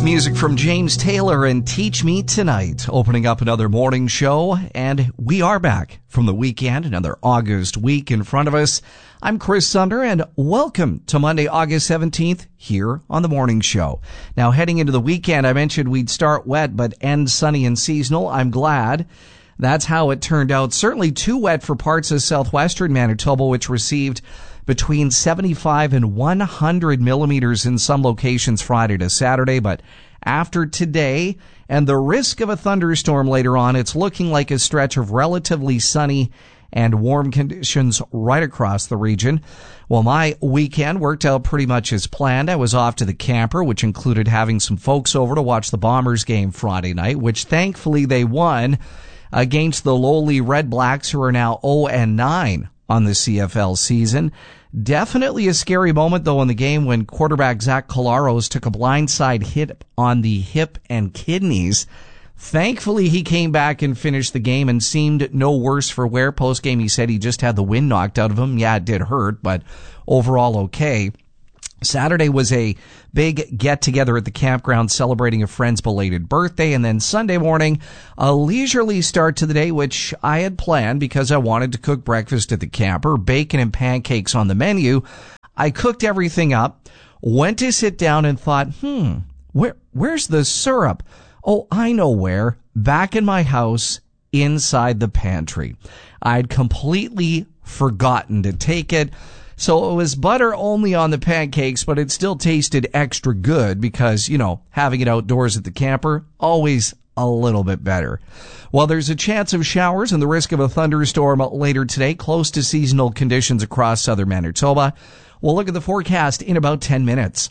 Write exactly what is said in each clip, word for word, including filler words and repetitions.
music from James Taylor and Teach Me Tonight, opening up another morning show. And we are back from the weekend, another August week in front of us. I'm Chris Sunder, and welcome to Monday, August seventeenth, here on the morning show. Now, heading into the weekend, I mentioned we'd start wet but end sunny and seasonal. I'm glad that's how it turned out. Certainly too wet for parts of southwestern Manitoba, which received between seventy-five and one hundred millimeters in some locations Friday to Saturday. But after today and the risk of a thunderstorm later on, it's looking like a stretch of relatively sunny and warm conditions right across the region. Well, my weekend worked out pretty much as planned. I was off to the camper, which included having some folks over to watch the Bombers game Friday night, which thankfully they won against the lowly Red Blacks, who are now oh and nine on the C F L season. Definitely a scary moment, though, in the game when quarterback Zach Collaros took a blindside hit on the hip and kidneys. Thankfully, he came back and finished the game and seemed no worse for wear. Post-game, he said he just had the wind knocked out of him. Yeah, it did hurt, but overall okay. Saturday was a big get-together at the campground celebrating a friend's belated birthday, and then Sunday morning, a leisurely start to the day, which I had planned because I wanted to cook breakfast at the camper, bacon and pancakes on the menu. I cooked everything up, went to sit down and thought, hmm, where, where's the syrup? Oh, I know where. Back in my house, inside the pantry. I'd completely forgotten to take it. So it was butter only on the pancakes, but it still tasted extra good because, you know, having it outdoors at the camper, always a little bit better. Well, there's a chance of showers and the risk of a thunderstorm later today, close to seasonal conditions across southern Manitoba. We'll look at the forecast in about ten minutes.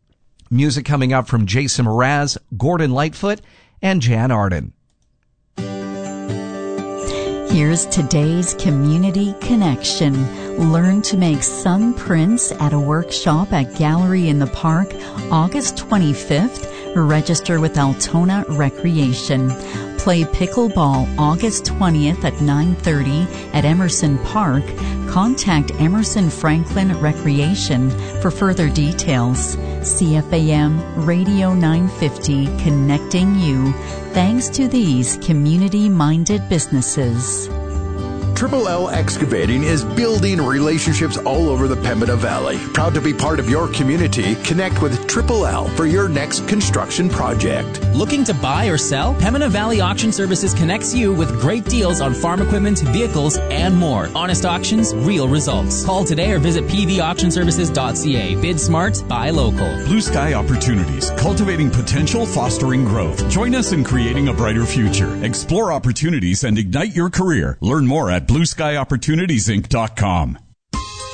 Music coming up from Jason Mraz, Gordon Lightfoot, and Jan Arden. Here's today's Community Connection. Learn to make sun prints at a workshop at Gallery in the Park, August twenty-fifth. Register with Altona Recreation. Play pickleball August twentieth at nine thirty at Emerson Park. Contact Emerson Franklin Recreation for further details. C F A M Radio nine fifty, connecting you. Thanks to these community-minded businesses. Triple L Excavating is building relationships all over the Pembina Valley. Proud to be part of your community. Connect with Triple L for your next construction project. Looking to buy or sell? Pembina Valley Auction Services connects you with great deals on farm equipment, vehicles, and more. Honest auctions, real results. Call today or visit p v auction services dot c a. Bid smart, buy local. Blue Sky Opportunities, cultivating potential, fostering growth. Join us in creating a brighter future. Explore opportunities and ignite your career. Learn more at blue sky opportunities inc dot com.